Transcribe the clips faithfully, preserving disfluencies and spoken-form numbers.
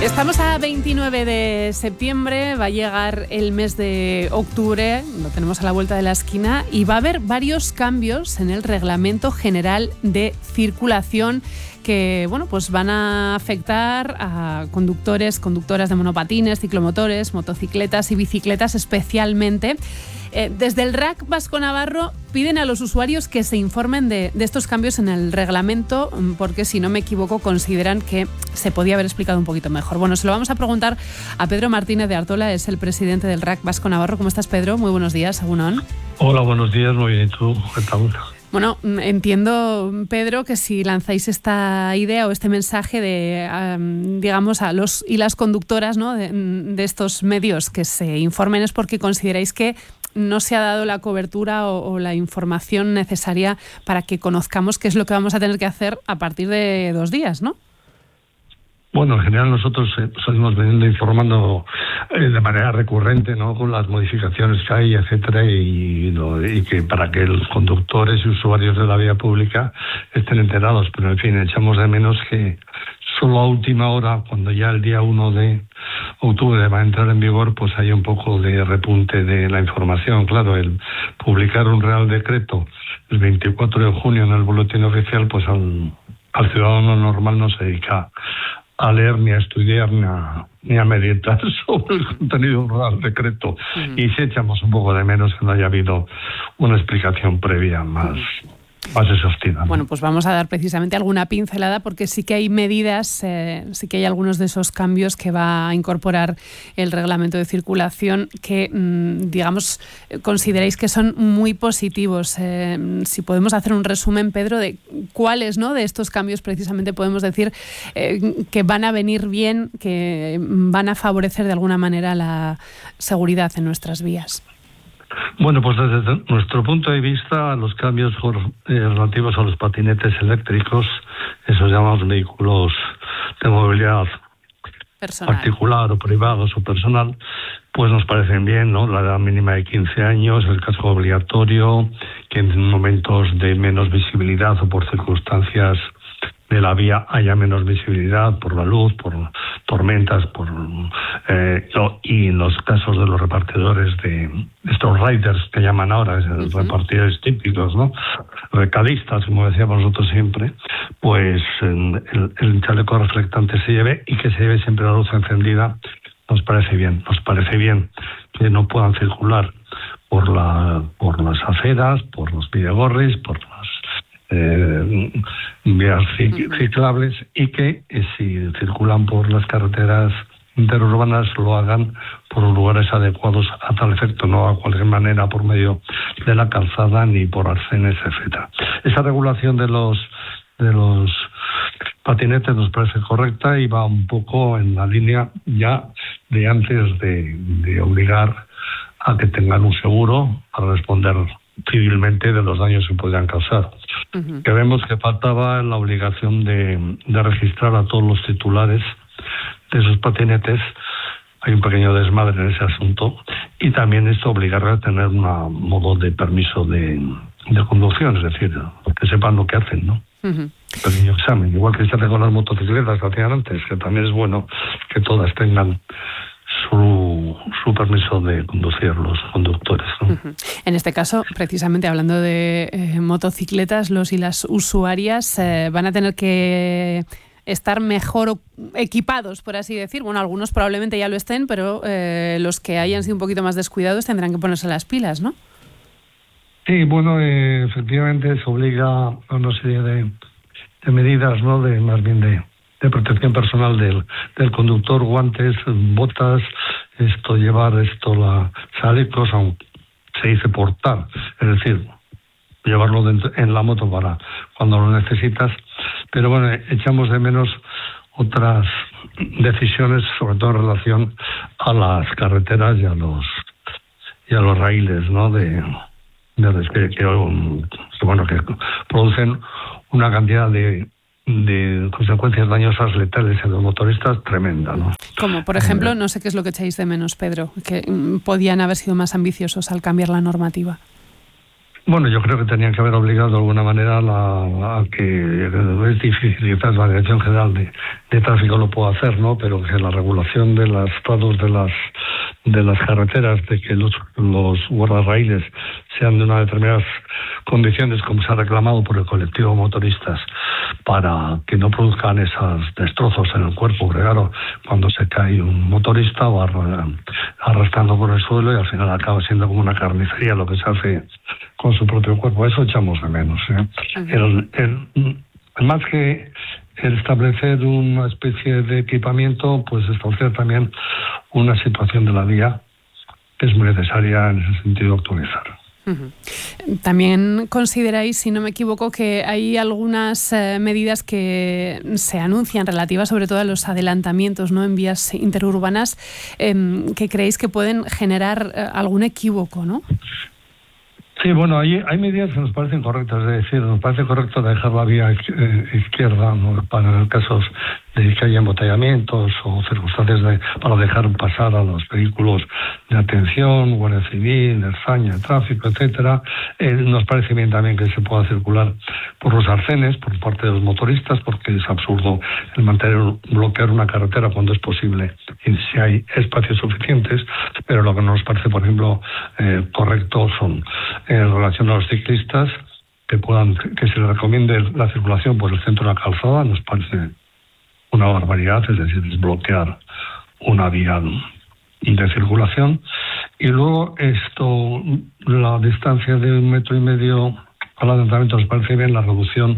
Estamos a veintinueve de septiembre, va a llegar el mes de octubre, lo tenemos a la vuelta de la esquina y va a haber varios cambios en el Reglamento General de Circulación que bueno, pues van a afectar a conductores, conductoras de monopatines, ciclomotores, motocicletas y bicicletas especialmente. Eh, desde el R A C Vasco Navarro piden a los usuarios que se informen de, de estos cambios en el reglamento, porque si no me equivoco consideran que se podía haber explicado un poquito mejor. Bueno, se lo vamos a preguntar a Pedro Martínez de Artola, es el presidente del R A C Vasco Navarro. ¿Cómo estás, Pedro? Muy buenos días, Egunon. Hola, buenos días, muy bien. ¿Y tú? ¿Qué tal? Bueno, entiendo, Pedro, que si lanzáis esta idea o este mensaje de, um, digamos, a los y las conductoras, ¿no?, de, de estos medios que se informen es porque consideráis que no se ha dado la cobertura o, o la información necesaria para que conozcamos qué es lo que vamos a tener que hacer a partir de dos días, ¿no? Bueno, en general nosotros eh, seguimos veniendo informando eh, de manera recurrente, ¿no?, con las modificaciones que hay, etcétera, y, no, y que para que los conductores y usuarios de la vía pública estén enterados. Pero en fin, echamos de menos que solo a última hora, cuando ya el día uno de octubre va a entrar en vigor, pues hay un poco de repunte de la información. Claro, el publicar un Real Decreto el veinticuatro de junio en el boletín oficial, pues al, al ciudadano normal no se dedica a leer, ni a estudiar, ni a, ni a meditar sobre el contenido de un Real Decreto. Uh-huh. Y sí echamos un poco de menos que no haya habido una explicación previa más... Uh-huh. más exhaustiva, ¿no? Bueno, pues vamos a dar precisamente alguna pincelada porque sí que hay medidas, eh, sí que hay algunos de esos cambios que va a incorporar el reglamento de circulación que, mmm, digamos, consideráis que son muy positivos. Eh, si podemos hacer un resumen, Pedro, de cuáles, ¿no?, de estos cambios precisamente podemos decir eh, que van a venir bien, que van a favorecer de alguna manera la seguridad en nuestras vías. Bueno, pues desde nuestro punto de vista, los cambios relativos a los patinetes eléctricos, esos llamados vehículos de movilidad personal, particular o privados o personal, pues nos parecen bien, ¿no? La edad mínima de quince años, el casco obligatorio, que en momentos de menos visibilidad o por circunstancias de la vía haya menos visibilidad por la luz, por tormentas, por eh, y en los casos de los repartidores de estos riders que llaman ahora, uh-huh. repartidores típicos, ¿no?, recadistas, como decíamos nosotros siempre, pues el, el chaleco reflectante se lleve y que se lleve siempre la luz encendida. Nos parece bien, nos parece bien que no puedan circular por la por las aceras, por los bidegorris, por las Eh, vías ciclables, y que eh, si circulan por las carreteras interurbanas lo hagan por lugares adecuados a tal efecto, no a cualquier manera por medio de la calzada ni por arcenes, etcétera. Esa regulación de los de los patinetes nos parece correcta y va un poco en la línea ya de antes de, de obligar a que tengan un seguro para responder civilmente de los daños que podrían causar. Uh-huh. Que vemos que faltaba la obligación de, de registrar a todos los titulares de esos patinetes. Hay un pequeño desmadre en ese asunto, y también esto obligará a tener un modo de permiso de, de conducción, es decir, que sepan lo que hacen, ¿no? Uh-huh. Un pequeño examen, igual que se hace con las motocicletas que hacían antes, que también es bueno que todas tengan Su, su permiso de conducir los conductores, ¿no? Uh-huh. En este caso, precisamente hablando de eh, motocicletas, los y las usuarias eh, van a tener que estar mejor equipados, por así decir. Bueno, algunos probablemente ya lo estén, pero eh, los que hayan sido un poquito más descuidados tendrán que ponerse las pilas, ¿no? Sí, bueno, eh, efectivamente se obliga a una serie de, de medidas, ¿no?, de más bien de de protección personal del, del conductor, guantes, botas, esto llevar esto la chalecos, aunque se dice portar, es decir, llevarlo dentro, en la moto para cuando lo necesitas. Pero bueno, echamos de menos otras decisiones, sobre todo en relación a las carreteras y a los y a los raíles, ¿no?, de, de que, que, que bueno que producen una cantidad de de consecuencias dañosas letales en los motoristas tremenda, ¿no? Como, por ejemplo, no sé qué es lo que echáis de menos, Pedro, que podían haber sido más ambiciosos al cambiar la normativa. Bueno, yo creo que tenían que haber obligado de alguna manera la, a que es difícil, quizás la Dirección General de, de Tráfico lo pueda hacer, ¿no? Pero que la regulación de los estados de las de las carreteras, de que los, los guardarraíles sean de unas determinadas condiciones, como se ha reclamado por el colectivo de motoristas, para que no produzcan esos destrozos en el cuerpo, porque claro, cuando se cae un motorista va arrastrando por el suelo y al final acaba siendo como una carnicería lo que se hace con su propio cuerpo. Eso echamos de menos, ¿eh? el, el, más que el establecer una especie de equipamiento, pues establecer también una situación de la vía que es muy necesaria en ese sentido actualizar. Uh-huh. También consideráis, si no me equivoco, que hay algunas eh, medidas que se anuncian relativas sobre todo a los adelantamientos, ¿no?, en vías interurbanas, eh, que creéis que pueden generar eh, algún equívoco, ¿no? Sí, bueno, hay, hay medidas que nos parecen correctas, es decir, nos parece correcto dejar la vía izquierda, ¿no?, para casos de que haya embotellamientos o circunstancias de, para dejar pasar a los vehículos de atención, Guardia Civil, Erzaña, tráfico, etcétera. Eh, nos parece bien también que se pueda circular por los arcenes por parte de los motoristas, porque es absurdo el mantener bloquear una carretera cuando es posible y si hay espacios suficientes. Pero lo que nos parece, por ejemplo, eh, correcto son en relación a los ciclistas que puedan que se les recomiende la circulación por el centro de la calzada. Nos parece una barbaridad, es decir, desbloquear una vía de circulación. Y luego esto, la distancia de un metro y medio al adelantamiento, nos parece bien la reducción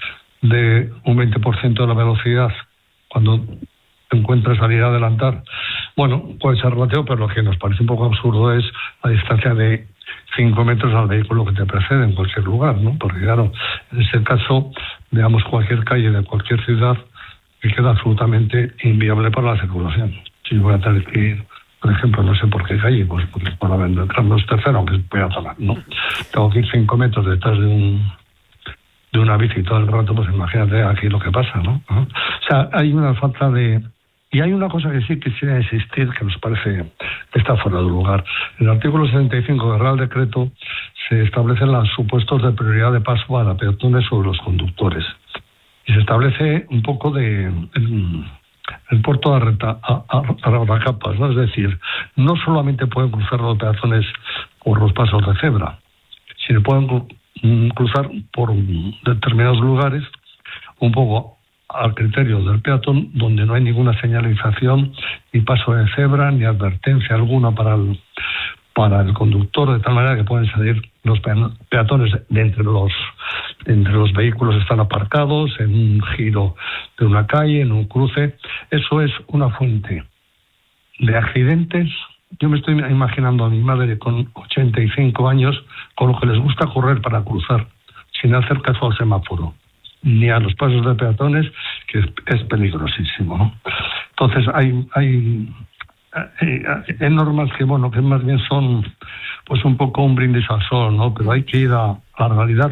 de un veinte por ciento de la velocidad cuando te encuentras a ir a adelantar. Bueno, puede ser relativo, pero lo que nos parece un poco absurdo es la distancia de cinco metros al vehículo que te precede en cualquier lugar, ¿no? Porque claro, en ese caso, veamos cualquier calle de cualquier ciudad que queda absolutamente inviable para la circulación. Si voy a tener que ir, por ejemplo, no sé por qué calle, pues porque para vender Carlos tercero, aunque voy a tomar, ¿no? Tengo que ir cinco metros detrás de un de una bici todo el rato, pues imagínate aquí lo que pasa, ¿no? ¿no? O sea, hay una falta de... Y hay una cosa que sí quisiera insistir, que nos parece que está fuera de lugar. En el artículo setenta y cinco del Real Decreto se establecen los supuestos de prioridad de paso para peatones sobre los conductores. Y se establece un poco de el, el puerto de Arreta, a, a, a capas, ¿no? Es decir, no solamente pueden cruzar los peatones por los pasos de cebra, sino pueden cruzar por determinados lugares un poco al criterio del peatón, donde no hay ninguna señalización, ni paso de cebra, ni advertencia alguna para el, para el conductor, de tal manera que pueden salir los peatones de entre los, de entre los vehículos están aparcados, en un giro de una calle, en un cruce. Eso es una fuente de accidentes. Yo me estoy imaginando a mi madre con ochenta y cinco años, con lo que les gusta correr para cruzar, sin hacer caso al semáforo, ni a los pasos de peatones, que es, es peligrosísimo, ¿no? Entonces hay hay, hay hay normas que, bueno, que más bien son pues un poco un brindis al sol, ¿no? Pero hay que ir a, a la realidad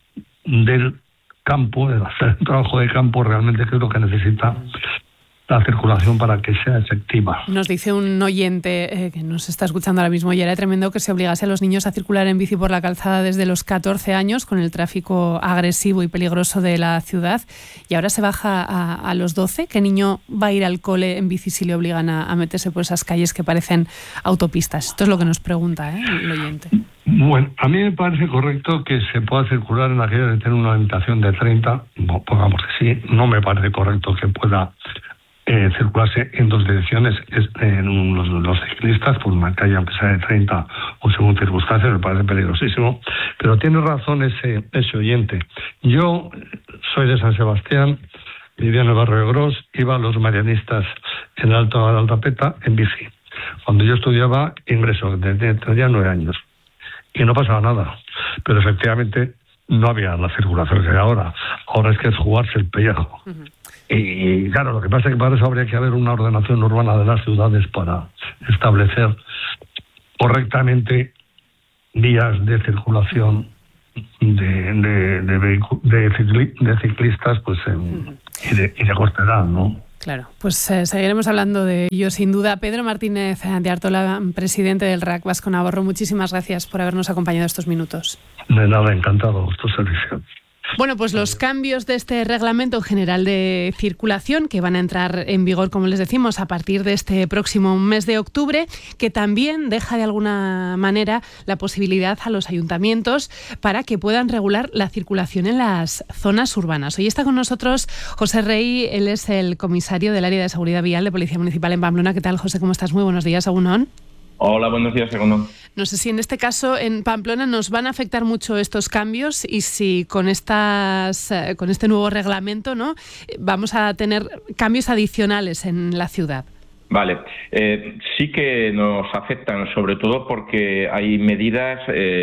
del campo, de hacer un trabajo de campo realmente, que es lo que necesita la circulación para que sea efectiva. Nos dice un oyente eh, que nos está escuchando ahora mismo: y era tremendo que se obligase a los niños a circular en bici por la calzada desde los catorce años con el tráfico agresivo y peligroso de la ciudad, y ahora se baja a, a los doce. ¿Qué niño va a ir al cole en bici si le obligan a, a meterse por esas calles que parecen autopistas? Esto es lo que nos pregunta, ¿eh?, el oyente. Bueno, a mí me parece correcto que se pueda circular en aquellas de tener una limitación de treinta, pongamos que sí. No me parece correcto que pueda Eh, circularse en dos direcciones en los, los ciclistas por una calle, aunque sea de treinta o según circunstancias. Me parece peligrosísimo, pero tiene razón ese, ese oyente. Yo soy de San Sebastián, vivía en el barrio de Gros, iba a los marianistas en el Alto de la Altapeta en bici. Cuando yo estudiaba ingreso, tenía nueve años, y no pasaba nada, pero efectivamente no había la circulación que hay ahora. Ahora es que es jugarse el pellejo. Uh-huh. Y claro, lo que pasa es que para eso habría que haber una ordenación urbana de las ciudades para establecer correctamente vías de circulación de de de, vehicu- de, cicli- de ciclistas, pues en, y, de, y de costa edad, ¿no? Claro, pues eh, seguiremos hablando de ello sin duda. Pedro Martínez de Artola, presidente del R A C Vasco Navarro, muchísimas gracias por habernos acompañado estos minutos. De nada, encantado, tu servicio. Bueno, pues los cambios de este Reglamento General de Circulación que van a entrar en vigor, como les decimos, a partir de este próximo mes de octubre, que también deja de alguna manera la posibilidad a los ayuntamientos para que puedan regular la circulación en las zonas urbanas. Hoy está con nosotros José Rey, él es el comisario del Área de Seguridad Vial de Policía Municipal en Pamplona. ¿Qué tal, José? ¿Cómo estás? Muy buenos días, Egunon. Hola, buenos días, Egunon. No sé si en este caso en Pamplona nos van a afectar mucho estos cambios y si con estas con este nuevo reglamento, ¿no?, vamos a tener cambios adicionales en la ciudad. Vale, eh, sí que nos afectan, sobre todo porque hay medidas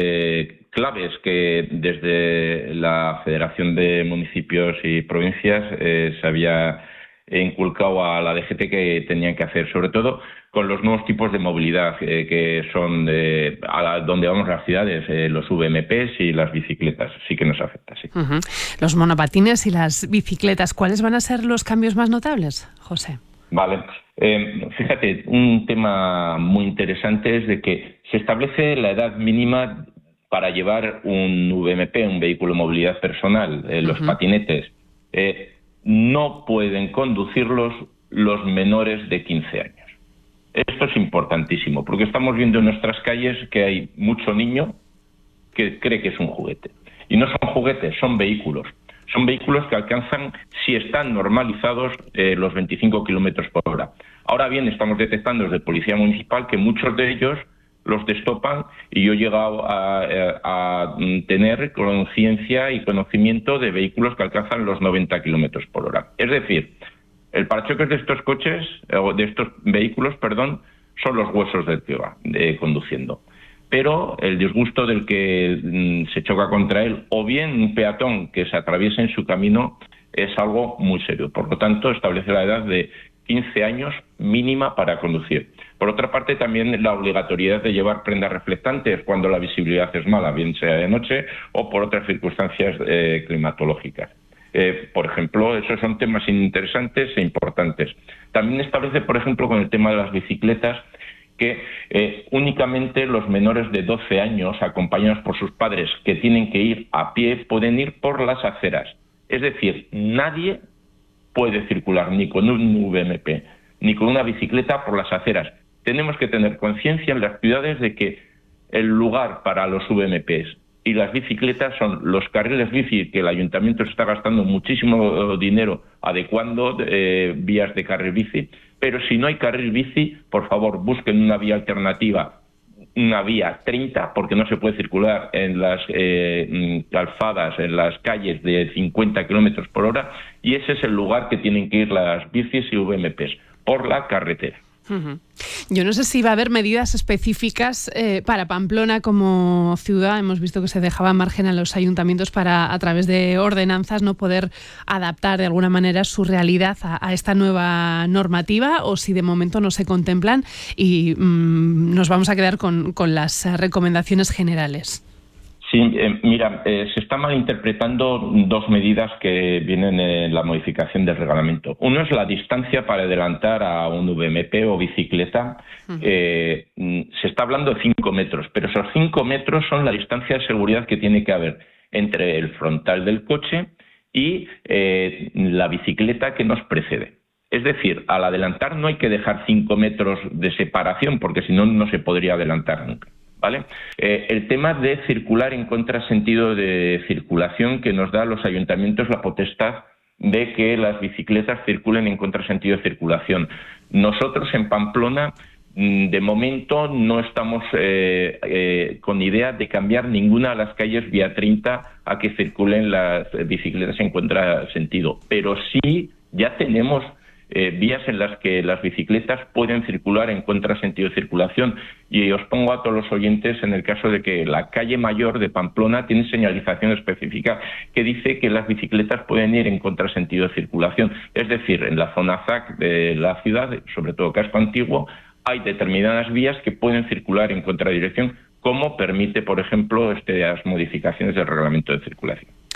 eh, claves que desde la Federación de Municipios y Provincias eh, se había inculcado a la D G T que tenían que hacer, sobre todo con los nuevos tipos de movilidad eh, que son de, a la, donde vamos las ciudades, eh, los V M Ps y las bicicletas. Sí que nos afecta, sí. Uh-huh. Los monopatines y las bicicletas, ¿cuáles van a ser los cambios más notables, José? Vale, eh, fíjate, un tema muy interesante es de que se establece la edad mínima para llevar un V M P, un vehículo de movilidad personal, eh, los uh-huh. patinetes. Eh, no pueden conducirlos los menores de quince años. Esto es importantísimo, porque estamos viendo en nuestras calles que hay mucho niño que cree que es un juguete. Y no son juguetes, son vehículos. Son vehículos que alcanzan, si están normalizados, eh, los veinticinco kilómetros por hora. Ahora bien, estamos detectando desde Policía Municipal que muchos de ellos los destopan y yo he llegado a, a, a tener conciencia y conocimiento de vehículos que alcanzan los noventa kilómetros por hora. Es decir, el parachoques de estos coches, o de estos vehículos, perdón, son los huesos del que va eh, conduciendo. Pero el disgusto del que mm, se choca contra él, o bien un peatón que se atraviesa en su camino, es algo muy serio. Por lo tanto, establece la edad de quince años mínima para conducir. Por otra parte, también la obligatoriedad de llevar prendas reflectantes cuando la visibilidad es mala, bien sea de noche o por otras circunstancias eh, climatológicas. Eh, por ejemplo, esos son temas interesantes e importantes. También establece, por ejemplo, con el tema de las bicicletas, que eh, únicamente los menores de doce años, acompañados por sus padres, que tienen que ir a pie, pueden ir por las aceras. Es decir, nadie puede circular ni con un V M P, ni con una bicicleta por las aceras. Tenemos que tener conciencia en las ciudades de que el lugar para los V M Ps y las bicicletas son los carriles bici, que el ayuntamiento está gastando muchísimo dinero adecuando eh, vías de carril bici, pero si no hay carril bici, por favor, busquen una vía alternativa, una vía treinta, porque no se puede circular en las eh, calzadas, en las calles de cincuenta kilómetros por hora, y ese es el lugar que tienen que ir las bicis y V M Ps, por la carretera. Uh-huh. Yo no sé si va a haber medidas específicas eh, para Pamplona como ciudad. Hemos visto que se dejaba margen a los ayuntamientos para, a través de ordenanzas, no poder adaptar de alguna manera su realidad a, a esta nueva normativa, o si de momento no se contemplan y mmm, nos vamos a quedar con, con las recomendaciones generales. Sí, eh, mira, eh, se están malinterpretando dos medidas que vienen en la modificación del reglamento. Uno es la distancia para adelantar a un V M P o bicicleta. Uh-huh. Eh, se está hablando de cinco metros, pero esos cinco metros son la distancia de seguridad que tiene que haber entre el frontal del coche y eh, la bicicleta que nos precede. Es decir, al adelantar no hay que dejar cinco metros de separación, porque si no, no se podría adelantar nunca. ¿Vale? Eh, el tema de circular en contrasentido de circulación, que nos da a los ayuntamientos la potestad de que las bicicletas circulen en contrasentido de circulación. Nosotros en Pamplona, de momento, no estamos eh, eh, con idea de cambiar ninguna de las calles vía treinta a que circulen las bicicletas en contrasentido, pero sí ya tenemos Eh, vías en las que las bicicletas pueden circular en contrasentido de circulación. Y os pongo a todos los oyentes en el caso de que la calle Mayor de Pamplona tiene señalización específica que dice que las bicicletas pueden ir en contrasentido de circulación. Es decir, en la zona Z A C de la ciudad, sobre todo Casco Antiguo, hay determinadas vías que pueden circular en contradirección, como permite, por ejemplo, estas modificaciones del reglamento de circulación.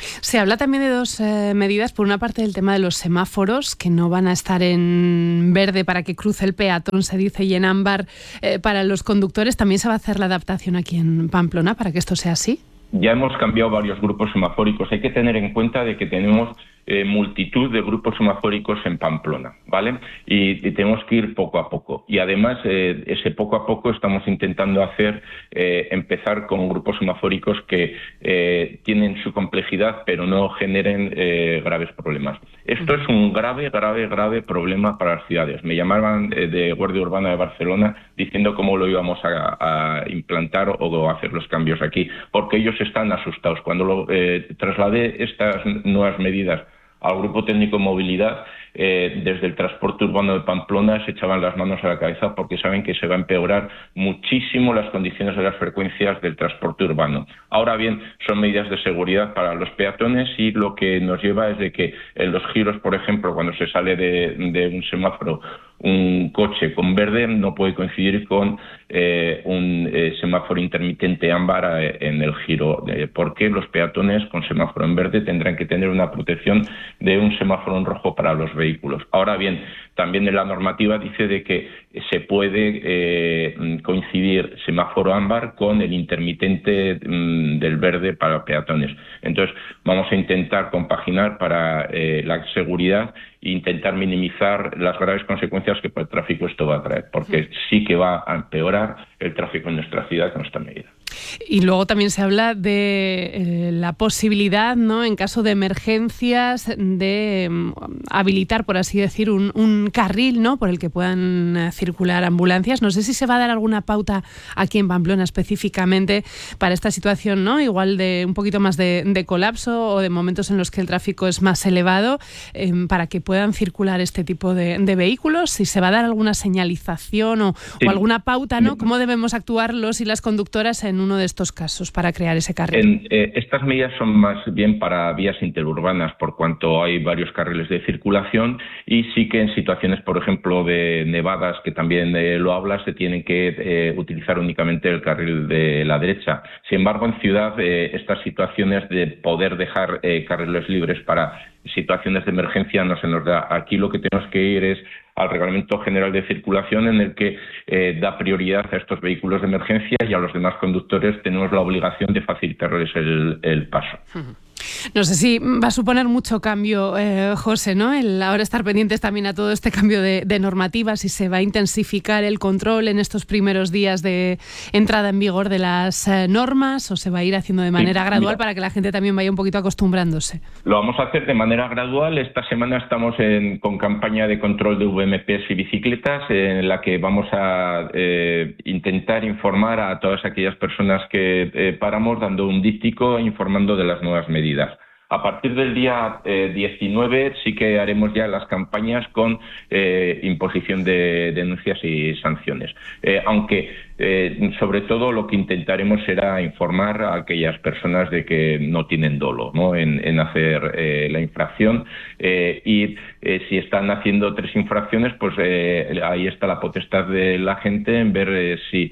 Se habla también de dos eh, medidas. Por una parte, el tema de los semáforos, que no van a estar en verde para que cruce el peatón, se dice, y en ámbar eh, para los conductores. ¿También se va a hacer la adaptación aquí en Pamplona para que esto sea así? Ya hemos cambiado varios grupos semafóricos. Hay que tener en cuenta de que tenemos eh, multitud de grupos semafóricos en Pamplona, ¿vale? Y, y tenemos que ir poco a poco. Y además, eh, ese poco a poco estamos intentando hacer, eh, empezar con grupos semafóricos que eh, tienen su complejidad, pero no generen eh, graves problemas. Esto es un grave, grave, grave problema para las ciudades. Me llamaban eh, de Guardia Urbana de Barcelona diciendo cómo lo íbamos a, a implantar o hacer los cambios aquí, porque ellos están asustados. Cuando lo, eh, trasladé estas nuevas medidas al Grupo Técnico de Movilidad, eh, desde el transporte urbano de Pamplona se echaban las manos a la cabeza porque saben que se va a empeorar muchísimo las condiciones de las frecuencias del transporte urbano. Ahora bien, son medidas de seguridad para los peatones y lo que nos lleva es de que en los giros, por ejemplo, cuando se sale de, de un semáforo, un coche con verde no puede coincidir con eh, un eh, semáforo intermitente ámbar eh, en el giro, eh, porque los peatones con semáforo en verde tendrán que tener una protección de un semáforo en rojo para los vehículos. Ahora bien, también en la normativa dice de que se puede eh, coincidir semáforo ámbar con el intermitente mm, del verde para peatones. Entonces, vamos a intentar compaginar para eh, la seguridad e intentar minimizar las graves consecuencias que para el tráfico esto va a traer, porque sí que va a empeorar el tráfico en nuestra ciudad con esta medida. Y luego también se habla de eh, la posibilidad, ¿no?, en caso de emergencias, de um, habilitar, por así decir, un, un carril, ¿no?, por el que puedan uh, circular ambulancias. No sé si se va a dar alguna pauta aquí en Pamplona específicamente para esta situación, ¿no?, igual de un poquito más de, de colapso o de momentos en los que el tráfico es más elevado, eh, para que puedan circular este tipo de, de vehículos. Si se va a dar alguna señalización o, sí. o alguna pauta, ¿no?, cómo debemos actuar los y las conductoras en uno de estos casos para crear ese carril. En, eh, estas medidas son más bien para vías interurbanas, por cuanto hay varios carriles de circulación, y sí que en situaciones, por ejemplo, de nevadas, que también eh, lo habla, se tienen que eh, utilizar únicamente el carril de la derecha. Sin embargo, en ciudad, eh, estas situaciones de poder dejar eh, carriles libres para situaciones de emergencia no se nos da. Aquí lo que tenemos que ir es al Reglamento General de Circulación, en el que eh, da prioridad a estos vehículos de emergencia, y a los demás conductores tenemos la obligación de facilitarles el, el paso. Uh-huh. No sé si va a suponer mucho cambio, eh, José, ¿no?, el ahora estar pendientes también a todo este cambio de, de normativas, si se va a intensificar el control en estos primeros días de entrada en vigor de las eh, normas, o se va a ir haciendo de manera sí, gradual mira, para que la gente también vaya un poquito acostumbrándose. Lo vamos a hacer de manera gradual. Esta semana estamos en, con campaña de control de V M Ps y bicicletas, en la que vamos a eh, intentar informar a todas aquellas personas que eh, paramos, dando un díptico e informando de las nuevas medidas. A partir del día eh, diecinueve sí que haremos ya las campañas con eh, imposición de denuncias y sanciones. Eh, aunque, eh, sobre todo, lo que intentaremos será informar a aquellas personas de que no tienen dolo, ¿no?, en, en hacer eh, la infracción. Eh, y eh, si están haciendo tres infracciones, pues eh, ahí está la potestad de la gente en ver eh, si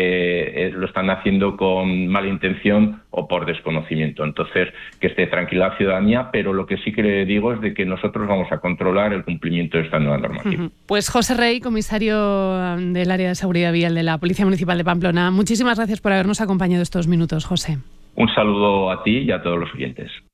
eh, lo están haciendo con mala intención o por desconocimiento. Entonces, que esté tranquila la ciudadanía, pero lo que sí que le digo es de que nosotros vamos a controlar el cumplimiento de esta nueva normativa. Uh-huh. Pues José Rey, comisario del área de seguridad vial de la Policía Municipal de Pamplona, muchísimas gracias por habernos acompañado estos minutos, José. Un saludo a ti y a todos los oyentes.